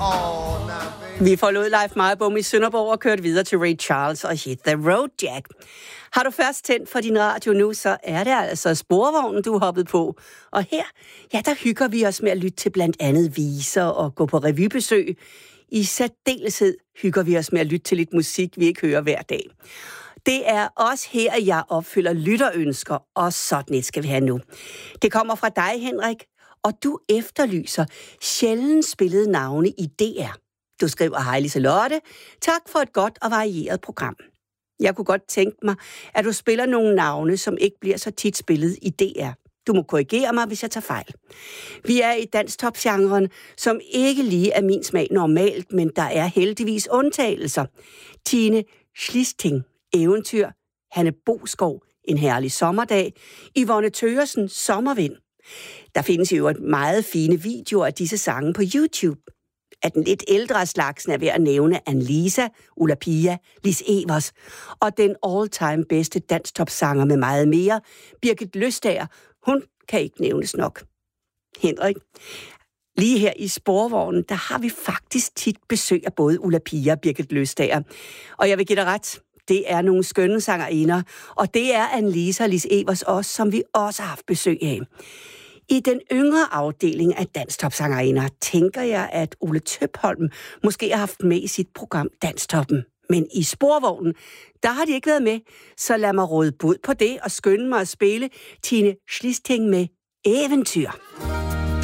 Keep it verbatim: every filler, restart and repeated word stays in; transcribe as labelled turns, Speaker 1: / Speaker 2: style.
Speaker 1: Vi forlod Leif Meyerbom i Sønderborg og kørte videre til Ray Charles og Hit the Road Jack. Har du først tændt for din radio nu, så er det altså sporvognen, du er hoppet på. Og her, ja, der hygger vi os med at lytte til blandt andet viser og gå på revybesøg. I særdeleshed hygger vi os med at lytte til lidt musik, vi ikke hører hver dag. Det er også her, jeg opfylder lytterønsker, og sådan et skal vi have nu. Det kommer fra dig, Henrik, og du efterlyser sjældent spillede navne i D R. Du skriver, hej Liselotte, tak for et godt og varieret program. Jeg kunne godt tænke mig, at du spiller nogle navne, som ikke bliver så tit spillet i D R. Du må korrigere mig, hvis jeg tager fejl. Vi er i danstop-genren, som ikke lige er min smag normalt, men der er heldigvis undtagelser. Tine Schlisting, Eventyr, Hanne Boskov, En herlig sommerdag, Yvonne Thøgersen, Sommervind. Der findes jo et meget fine videoer af disse sange på YouTube. At den lidt ældre slagsen er ved at nævne Annelisa, Ulla Pia, Lis Evers og den all-time bedste danstopsanger med meget mere, Birgit Løstager. Hun kan ikke nævnes nok. Henrik, lige her i sporvognen, der har vi faktisk tit besøg af både Ulla Pia og Birgit Løstager. Og jeg vil give dig ret, det er nogle skønne sangerinder, og det er Annelisa og Lis Evers også, som vi også har haft besøg af. I den yngre afdeling af danstopsangerinder tænker jeg, at Ole Tøpholm måske har haft med i sit program Danstoppen. Men i sporvognen, der har de ikke været med, så lad mig råde bud på det og skynde mig at spille Tine Schlisting med Eventyr.